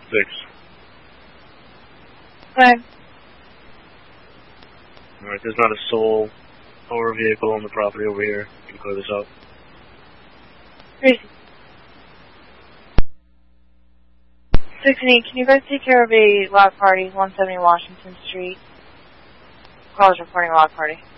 6. Okay. Alright, there's not a soul or a vehicle on the property over here. You can clear this up. Crazy. 6 and 8, can you guys take care of a loud party, 170 Washington Street? Callers reporting a loud party.